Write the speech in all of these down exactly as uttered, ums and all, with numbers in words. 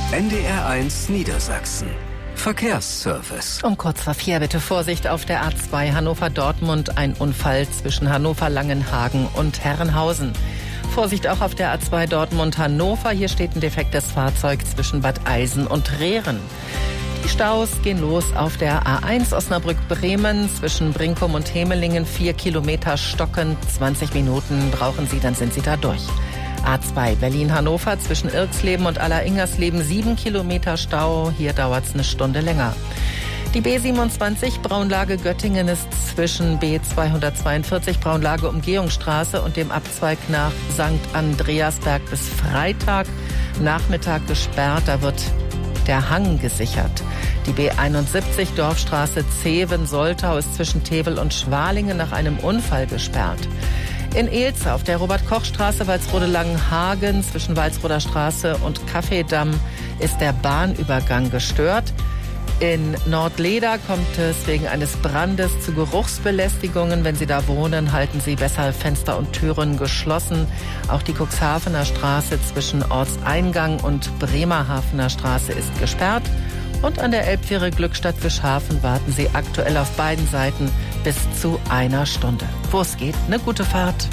N D R eins Niedersachsen. Verkehrsservice. Um kurz vor vier bitte Vorsicht auf der A zwei Hannover-Dortmund. Ein Unfall zwischen Hannover-Langenhagen und Herrenhausen. Vorsicht auch auf der A zwei Dortmund-Hannover. Hier steht ein defektes Fahrzeug zwischen Bad Eisen und Rehren. Die Staus gehen los auf der A eins Osnabrück-Bremen zwischen Brinkum und Hemelingen. Vier Kilometer stocken, zwanzig Minuten brauchen Sie, dann sind Sie da durch. A zwei Berlin-Hannover zwischen Irxleben und Aller-Ingersleben. Sieben Kilometer Stau, hier dauert es eine Stunde länger. Die B siebenundzwanzig Braunlage Göttingen ist zwischen B zweihundertzweiundvierzig Braunlage Umgehungsstraße und dem Abzweig nach Sankt Andreasberg bis Freitag Nachmittag gesperrt. Da wird der Hang gesichert. Die B einundsiebzig Dorfstraße Zeven-Soltau ist zwischen Tevel und Schwalingen nach einem Unfall gesperrt. In Eelze auf der Robert-Koch-Straße Walsrode-Langenhagen zwischen Walsroder Straße und Kaffeedamm ist der Bahnübergang gestört. In Nordleda kommt es wegen eines Brandes zu Geruchsbelästigungen. Wenn Sie da wohnen, halten Sie besser Fenster und Türen geschlossen. Auch die Cuxhavener Straße zwischen Ortseingang und Bremerhavener Straße ist gesperrt. Und an der Elbfähre Glückstadt-Fischhafen warten Sie aktuell auf beiden Seiten bis zu einer Stunde. Wo es geht, eine gute Fahrt.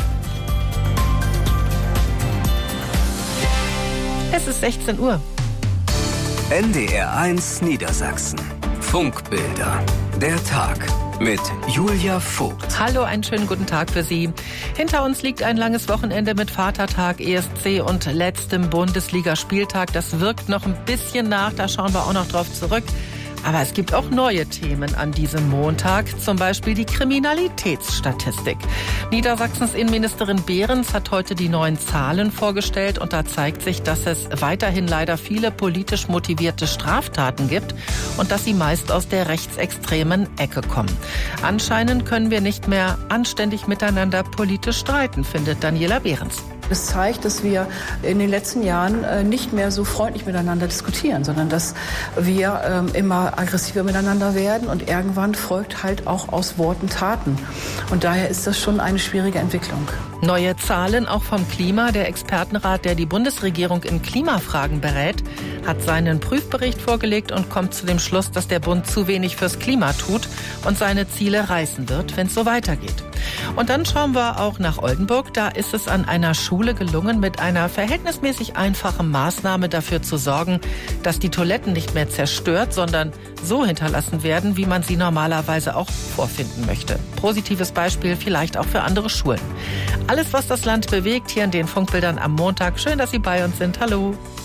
Es ist sechzehn Uhr. N D R eins Niedersachsen. Funkbilder. Der Tag mit Julia Vogt. Hallo, einen schönen guten Tag für Sie. Hinter uns liegt ein langes Wochenende mit Vatertag, E S C und letztem Bundesligaspieltag. Das wirkt noch ein bisschen nach, da schauen wir auch noch drauf zurück. Aber es gibt auch neue Themen an diesem Montag, zum Beispiel die Kriminalitätsstatistik. Niedersachsens Innenministerin Behrens hat heute die neuen Zahlen vorgestellt und da zeigt sich, dass es weiterhin leider viele politisch motivierte Straftaten gibt und dass sie meist aus der rechtsextremen Ecke kommen. Anscheinend können wir nicht mehr anständig miteinander politisch streiten, findet Daniela Behrens. Es zeigt, dass wir in den letzten Jahren nicht mehr so freundlich miteinander diskutieren, sondern dass wir immer aggressiver miteinander werden und irgendwann folgt halt auch aus Worten Taten. Und daher ist das schon eine schwierige Entwicklung. Neue Zahlen auch vom Klima. Der Expertenrat, der die Bundesregierung in Klimafragen berät, hat seinen Prüfbericht vorgelegt und kommt zu dem Schluss, dass der Bund zu wenig fürs Klima tut und seine Ziele reißen wird, wenn es so weitergeht. Und dann schauen wir auch nach Oldenburg. Da ist es an einer Schule gelungen, mit einer verhältnismäßig einfachen Maßnahme dafür zu sorgen, dass die Toiletten nicht mehr zerstört, sondern so hinterlassen werden, wie man sie normalerweise auch vorfinden möchte. Positives Beispiel vielleicht auch für andere Schulen. Alles, was das Land bewegt, hier in den Funkbildern am Montag. Schön, dass Sie bei uns sind. Hallo.